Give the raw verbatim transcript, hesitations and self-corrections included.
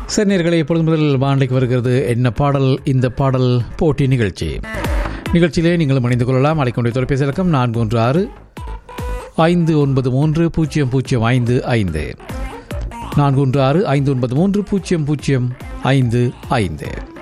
சரி நேயர்களே, இப்பொழுது முதல் வானிலைக்கு வருகிறது என்ன பாடல் இந்த பாடல் போட்டி நிகழ்ச்சி. நிகழ்ச்சியிலே நீங்களும் இணைந்து கொள்ளலாம். அழைக்கொண்டிய தொலைபேசி இலக்கம் நான்கு ஒன்று ஆறு ஐந்து ஒன்பது மூன்று பூஜ்ஜியம் பூஜ்ஜியம் ஐந்து ஐந்து நான்கு ஒன்று ஆறு ஐந்து ஒன்பது மூன்று பூஜ்ஜியம் பூஜ்ஜியம் ஐந்து ஐந்து.